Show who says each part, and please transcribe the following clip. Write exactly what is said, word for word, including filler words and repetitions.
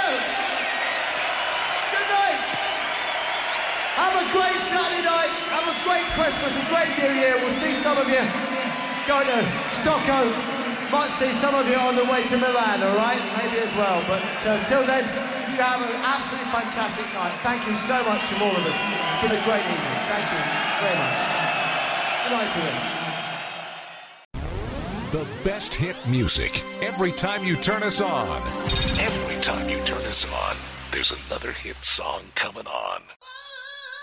Speaker 1: Good night. Have a great Saturday night. Have a great Christmas, a great New Year. We'll see some of you going to Stockholm. Might see some of you on the way to Milan, all right? Maybe as well. But uh, until then, you have an absolutely fantastic night. Thank you so much from all of us. It's been a great evening. Thank you very much. Good night to you.
Speaker 2: The best hit music every time you turn us on. Every time you turn us on, there's another hit song coming on.